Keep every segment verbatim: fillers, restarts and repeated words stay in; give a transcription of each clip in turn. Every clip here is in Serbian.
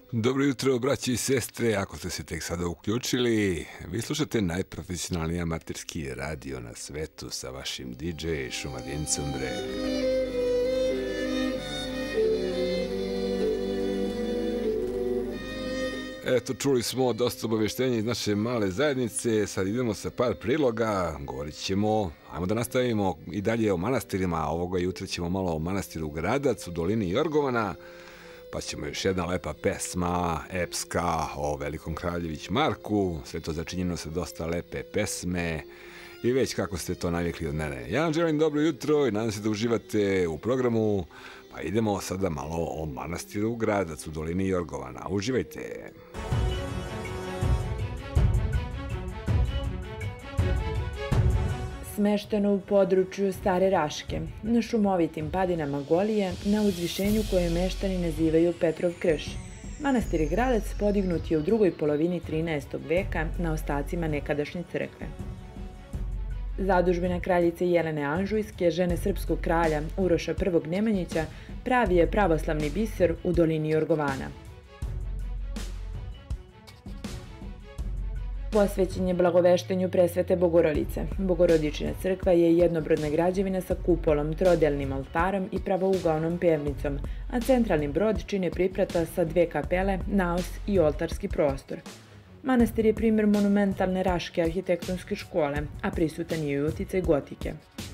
Dobro jutro, braći i sestre, ako ste se tek sada uključili, vi slušate najprofesionalniji amaterski radio na svetu sa vašim di džej Šumadincom, bre. Eto, čuli smo dosta obavještenja iz naše male zajednice, sad idemo sa par priloga, govorit ćemo, ajmo da nastavimo i dalje o manastirima, ovoga jutra ćemo malo o manastiru Gradac u dolini Jorgovana, pa ćemo još jedna lepa pesma, epska, o velikom Kraljević Marku, sve to začinjeno sa dosta lepe pesme i već kako ste to navikli od mene. Ja vam želim dobro jutro i nadam se da uživate u programu, pa idemo sada malo o manastiru Gradac u dolini Jorgovana. Uživajte! Smešteno u području Stare Raške, na šumovitim padinama Golije, na uzvišenju koje meštani nazivaju Petrov krš. Manastir Gradac podignut je u drugoj polovini trinaestog veka na ostacima nekadašnje crkve. Zadužbina kraljice Jelene Anžujske, žene srpskog kralja Uroša prvog Nemanjića, pravi je pravoslavni biser u dolini Jorgovana. Posvećen je blagoveštenju presvete Bogorodice. Bogorodičina crkva je jednobrodna građevina sa kupolom, trodelnim oltarom i pravougaonom pevnicom, a centralni brod čine priprata sa dve kapele, naos i oltarski prostor. Manastir je primjer monumentalne raške arhitektonske škole, a prisutan je i uticaj gotike.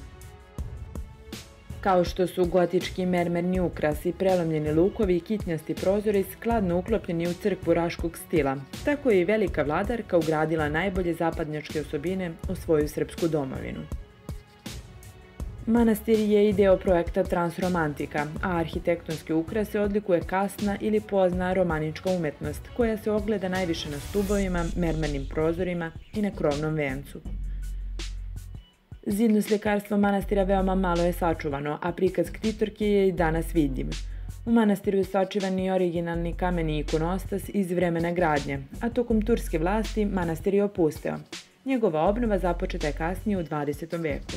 Kao što su gotički mermerni ukrasi, prelomljeni lukovi i kitnjasti prozori skladno uklopljeni u crkvu raškog stila, tako je i velika vladarka ugradila najbolje zapadnjačke osobine u svoju srpsku domovinu. Manastir je i deo projekta Transromantika, a arhitektonske ukrase odlikuje kasna ili pozna romanička umetnost, koja se ogleda najviše na stubovima, mermernim prozorima i na krovnom vencu. Zidno slikarstvo manastira veoma malo je sačuvano, a prikaz ktitorke je i danas vidljiv. U manastiru je sačuvan i originalni kameni ikonostas iz vremena gradnje, a tokom turske vlasti manastir je opusteo. Njegova obnova započeta je kasnije u dvadesetom veku.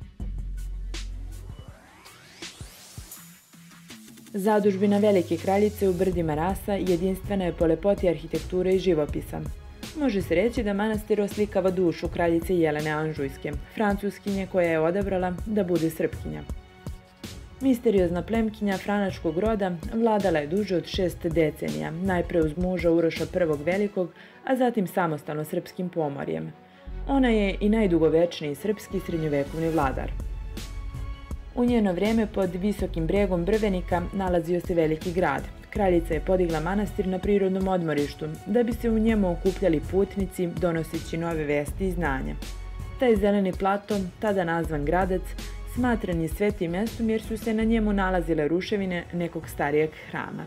Zadužbina Velike Kraljice u brdima Rasa jedinstvena je po lepoti arhitekture i živopisa. Može se reći da manastir oslikava dušu kraljice Jelene Anžujske, francuskinje koja je odabrala da bude srpkinja. Misteriozna plemkinja franačkog roda vladala je duže od šest decenija, najpre uz muža Uroša prvog Velikog, a zatim samostalno srpskim pomorjem. Ona je i najdugovečniji srpski srednjovekovni vladar. U njeno vrijeme pod visokim bregom Brvenika nalazio se veliki grad. Kraljica je podigla manastir na prirodnom odmorištu, da bi se u njemu okupljali putnici donoseći nove vesti i znanja. Taj zeleni plato, tada nazvan Gradac, smatran je svetim mestom jer su se na njemu nalazile ruševine nekog starijeg hrama.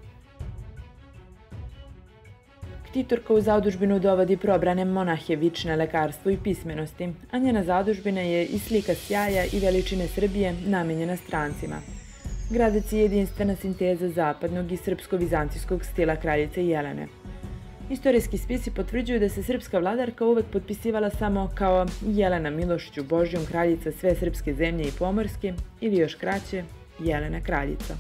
Ktitorka u zadužbinu dovodi probrane monahe vične lekarstvu i pismenosti, a njena zadužbina je i slika sjaja i veličine Srbije namenjena strancima. Gradac je jedinstvena sinteza zapadnog i srpsko-vizantijskog stila kraljice Jelene. Istorijski spisi potvrđuju da se srpska vladarka uvek potpisivala samo kao Jelena milošću Božjom kraljica sve srpske zemlje i pomorske ili još kraće Jelena kraljica.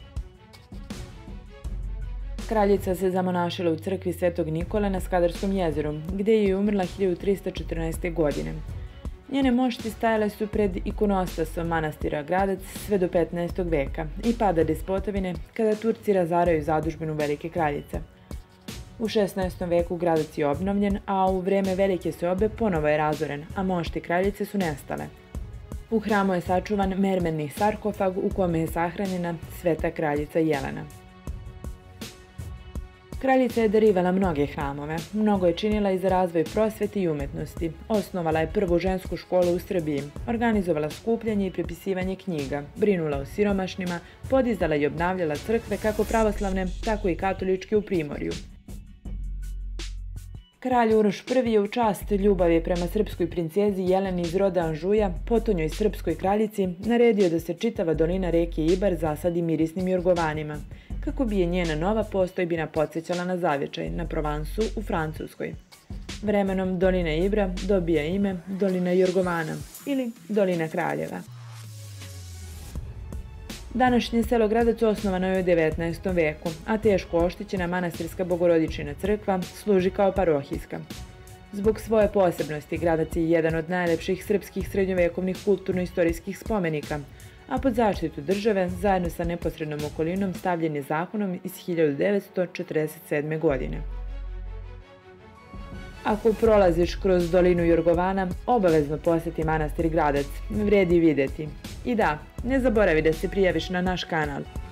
Kraljica se zamonašila u crkvi Svetog Nikole na Skadarskom jezeru, gde je i umrla hiljadu trista četrnaeste. godine. Njene mošti stajale su pred ikonostasom manastira Gradac sve do petnaestog. veka i pada despotovine kada Turci razaraju zadužbinu Velike Kraljice. U šesnaestom. veku Gradac je obnovljen, a u vreme Velike seobe ponovo je razoren, a mošti kraljice su nestale. U hramu je sačuvan mermerni sarkofag u kome je sahranjena sveta kraljica Jelena. Kraljica je darivala mnoge hramove, mnogo je činila i za razvoj prosvete i umetnosti. Osnovala je prvu žensku školu u Srbiji, organizovala skupljanje i prepisivanje knjiga, brinula o siromašnima, podizala i obnavljala crkve kako pravoslavne, tako i katoličke u Primorju. Kralj Uroš prvi je u čast ljubavi prema srpskoj princezi Jeleni iz roda Anžuja, potonjoj srpskoj kraljici, naredio da se čitava dolina reke Ibar zasadi mirisnim jorgovanima, kako bi je njena nova postojbina podsjećala na zavičaj na Provansu u Francuskoj. Vremenom dolina Ibra dobija ime Dolina Jorgovana ili Dolina Kraljeva. Današnje selo Gradac osnovano je u devetnaestom veku, a teško oštećena manastirska Bogorodičina crkva služi kao parohijska. Zbog svoje posebnosti, Gradac je jedan od najlepših srpskih srednjovekovnih kulturno-istorijskih spomenika, a pod zaštitu države, zajedno sa neposrednom okolinom, stavljen je zakonom iz hiljadu devetsto četrdeset sedme. godine. Ako prolaziš kroz dolinu Jorgovana, obavezno posjeti manastir Gradac, vredi vidjeti. I da, ne zaboravi da se prijaviš na naš kanal.